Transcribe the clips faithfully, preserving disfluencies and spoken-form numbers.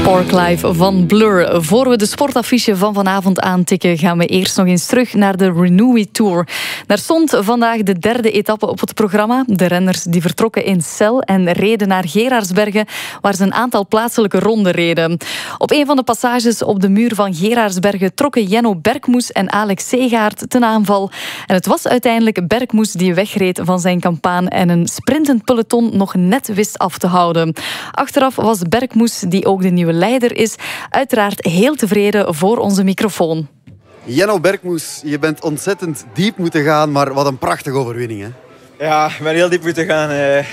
Parklife van Blur. Voor we de sportaffiche van vanavond aantikken, gaan we eerst nog eens terug naar de Renewy Tour. Daar stond vandaag de derde etappe op het programma. De renners die vertrokken in Cel en reden naar Geraardsbergen, waar ze een aantal plaatselijke ronden reden. Op een van de passages op de muur van Geraardsbergen trokken Jenno Berkmoes en Alex Segaert ten aanval. En het was uiteindelijk Berkmoes die wegreed van zijn kampaan en een sprintend peloton nog net wist af te houden. Achteraf was Berkmoes, die ook de nieuwe leider is, uiteraard heel tevreden voor onze microfoon. Jenno Berkmoes, je bent ontzettend diep moeten gaan, maar wat een prachtige overwinning, hè? Ja, ik ben heel diep moeten gaan. Ik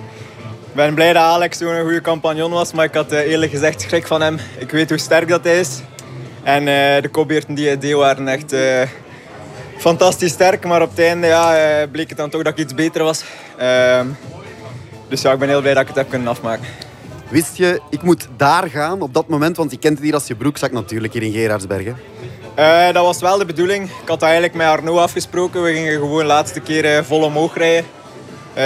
ben blij dat Alex toen een goede compagnon was, maar ik had eerlijk gezegd schrik van hem. Ik weet hoe sterk dat hij is. En de kopbeurten die hij deed waren echt uh, fantastisch sterk, maar op het einde ja, bleek het dan toch dat ik iets beter was. Uh, dus ja, ik ben heel blij dat ik het heb kunnen afmaken. Wist je, ik moet daar gaan op dat moment, want je kent het hier als je broekzak natuurlijk, hier in Geraardsbergen. Uh, dat was wel de bedoeling. Ik had eigenlijk met Arnaud afgesproken. We gingen gewoon de laatste keer uh, vol omhoog rijden. Uh,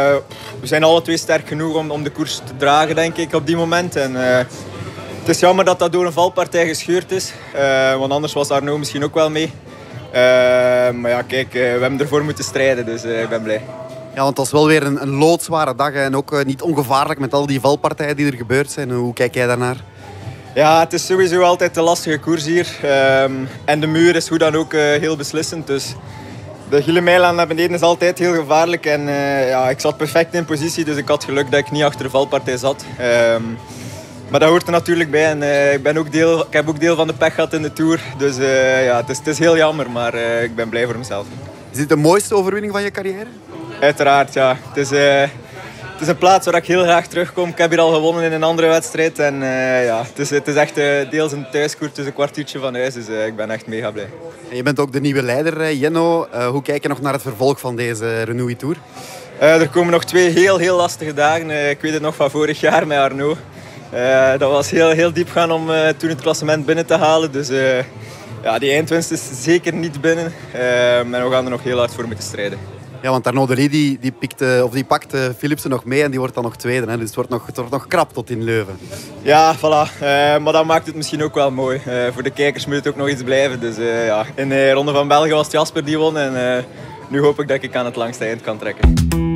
we zijn alle twee sterk genoeg om, om de koers te dragen, denk ik, op die moment. En, uh, het is jammer dat dat door een valpartij gescheurd is. Uh, want anders was Arnaud misschien ook wel mee. Uh, maar ja, kijk, uh, we hebben ervoor moeten strijden, dus uh, ik ben blij. Ja, want het was wel weer een, een loodzware dag en ook uh, niet ongevaarlijk met al die valpartijen die er gebeurd zijn. Hoe kijk jij daarnaar? Ja, het is sowieso altijd een lastige koers hier. Um, en de muur is hoe dan ook uh, heel beslissend. Dus de gele mijl naar beneden is altijd heel gevaarlijk. En uh, ja, ik zat perfect in positie, dus ik had geluk dat ik niet achter de valpartij zat. Um, maar dat hoort er natuurlijk bij. En, uh, ik, ben ook deel, ik heb ook deel van de pech gehad in de Tour. Dus uh, ja, het is, het is heel jammer, maar uh, ik ben blij voor mezelf. Is dit de mooiste overwinning van je carrière? Uiteraard, ja. Het is, uh, het is een plaats waar ik heel graag terugkom. Ik heb hier al gewonnen in een andere wedstrijd. En uh, ja, het is, het is echt uh, deels een thuiskoers, dus een kwartiertje van huis. Dus uh, ik ben echt mega blij. En je bent ook de nieuwe leider, Jenno. Uh, hoe kijk je nog naar het vervolg van deze Renewy Tour? Uh, er komen nog twee heel, heel lastige dagen. Uh, ik weet het nog van vorig jaar met Arnaud. Uh, dat was heel, heel diep gaan om uh, toen het klassement binnen te halen. Dus uh, ja, die eindwinst is zeker niet binnen. Uh, en we gaan er nog heel hard voor moeten strijden. Ja, want Arnaud Delis die, die, pikte, of die pakt uh, Philipsen nog mee en die wordt dan nog tweede. Hè? Dus het wordt nog, het wordt nog krap tot in Leuven. Ja, voilà. Uh, maar dat maakt het misschien ook wel mooi. Uh, voor de kijkers moet het ook nog iets blijven. Dus uh, ja, in de Ronde van België was het Jasper die won. En uh, nu hoop ik dat ik aan het langste eind kan trekken.